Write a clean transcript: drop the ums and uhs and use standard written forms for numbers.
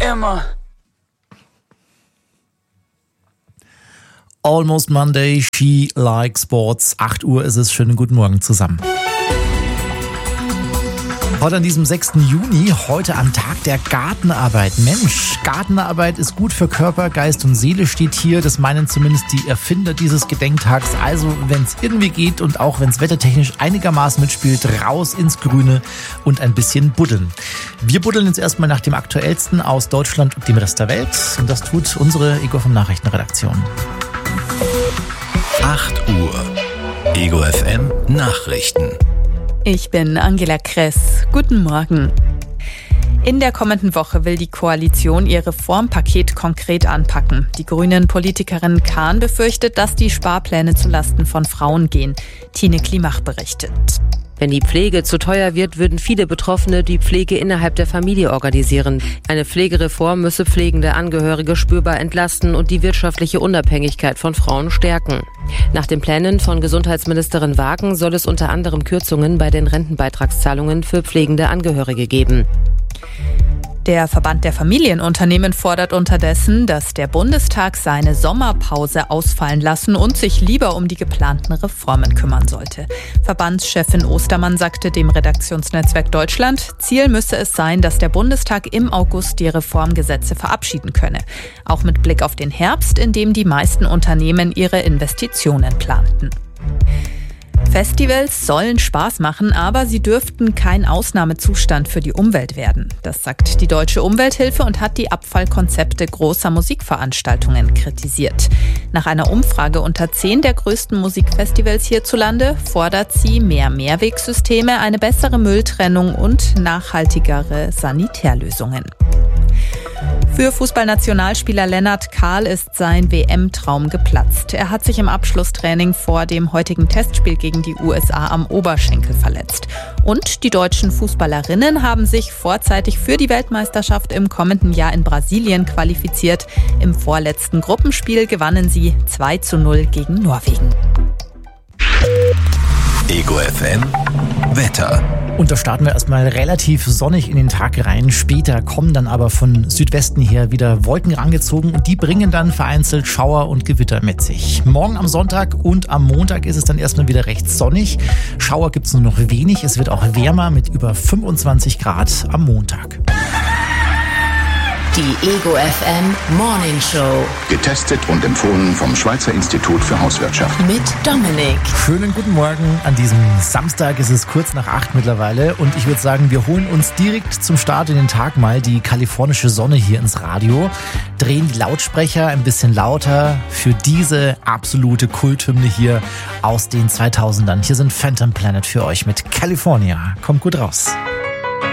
immer. Almost Monday, She Likes Sports. 8 Uhr ist es. Schönen guten Morgen zusammen. Heute an diesem 6. Juni, heute am Tag der Gartenarbeit. Mensch, Gartenarbeit ist gut für Körper, Geist und Seele, steht hier. Das meinen zumindest die Erfinder dieses Gedenktags. Also, wenn es irgendwie geht und auch wenn es wettertechnisch einigermaßen mitspielt, raus ins Grüne und ein bisschen buddeln. Wir buddeln jetzt erstmal nach dem Aktuellsten aus Deutschland und dem Rest der Welt. Und das tut unsere Ego vom Nachrichtenredaktion. 8 Uhr. Ego FM Nachrichten. Ich bin Angela Kress. Guten Morgen. In der kommenden Woche will die Koalition ihr Reformpaket konkret anpacken. Die Grünen-Politikerin Kahn befürchtet, dass die Sparpläne zulasten von Frauen gehen. Tine Klimach berichtet. Wenn die Pflege zu teuer wird, würden viele Betroffene die Pflege innerhalb der Familie organisieren. Eine Pflegereform müsse pflegende Angehörige spürbar entlasten und die wirtschaftliche Unabhängigkeit von Frauen stärken. Nach den Plänen von Gesundheitsministerin Wagen soll es unter anderem Kürzungen bei den Rentenbeitragszahlungen für pflegende Angehörige geben. Der Verband der Familienunternehmen fordert unterdessen, dass der Bundestag seine Sommerpause ausfallen lassen und sich lieber um die geplanten Reformen kümmern sollte. Verbandschefin Ostermann sagte dem Redaktionsnetzwerk Deutschland, Ziel müsse es sein, dass der Bundestag im August die Reformgesetze verabschieden könne. Auch mit Blick auf den Herbst, in dem die meisten Unternehmen ihre Investitionen planten. Festivals sollen Spaß machen, aber sie dürften kein Ausnahmezustand für die Umwelt werden. Das sagt die Deutsche Umwelthilfe und hat die Abfallkonzepte großer Musikveranstaltungen kritisiert. Nach einer Umfrage unter 10 der größten Musikfestivals hierzulande fordert sie mehr Mehrwegsysteme, eine bessere Mülltrennung und nachhaltigere Sanitärlösungen. Für Fußballnationalspieler Lennart Kahl ist sein WM-Traum geplatzt. Er hat sich im Abschlusstraining vor dem heutigen Testspiel gegen die USA am Oberschenkel verletzt. Und die deutschen Fußballerinnen haben sich vorzeitig für die Weltmeisterschaft im kommenden Jahr in Brasilien qualifiziert. Im vorletzten Gruppenspiel gewannen sie 2:0 gegen Norwegen. Ego FM Wetter. Und da starten wir erstmal relativ sonnig in den Tag rein. Später kommen dann aber von Südwesten her wieder Wolken rangezogen und die bringen dann vereinzelt Schauer und Gewitter mit sich. Morgen am Sonntag und am Montag ist es dann erstmal wieder recht sonnig. Schauer gibt es nur noch wenig. Es wird auch wärmer mit über 25 Grad am Montag. Die Ego FM Morning Show. Getestet und empfohlen vom Schweizer Institut für Hauswirtschaft. Mit Dominik. Schönen guten Morgen. An diesem Samstag ist es kurz nach 8 mittlerweile und ich würde sagen, wir holen uns direkt zum Start in den Tag mal die kalifornische Sonne hier ins Radio, drehen die Lautsprecher ein bisschen lauter für diese absolute Kulthymne hier aus den 2000ern. Hier sind Phantom Planet für euch mit California. Kommt gut raus.